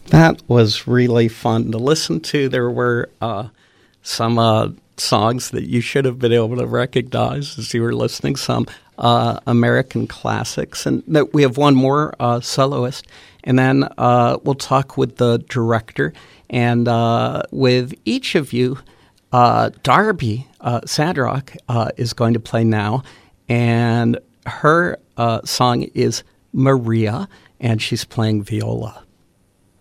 That was really fun to listen to. There were some songs that you should have been able to recognize as you were listening, some American classics. And we have one more soloist, and then we'll talk with the director. And with each of you, Darby Sandrock is going to play now, and her song is Maria, and she's playing viola.